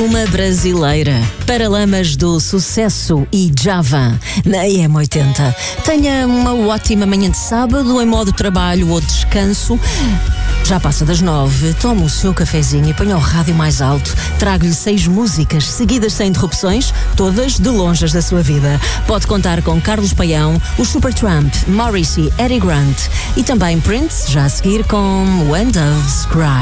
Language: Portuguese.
uma brasileira. Paralamas do Sucesso e Javan, na EM80. Tenha uma ótima manhã de sábado, em modo trabalho ou descanso. Já passa das 9, toma o seu cafezinho e ponha o rádio mais alto. Trago-lhe 6 músicas seguidas sem interrupções, todas de lonjas da sua vida. Pode contar com Carlos Paião, o Supertramp, Morrissey, Eddie Grant e também Prince, já a seguir com When Doves Cry.